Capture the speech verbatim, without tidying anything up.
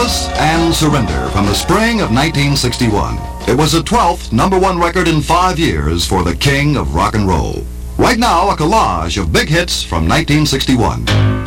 Breathless and Surrender from the spring of nineteen sixty-one. It was the twelfth number one record in five years for the king of rock and roll. Right now, a collage of big hits from nineteen sixty-one.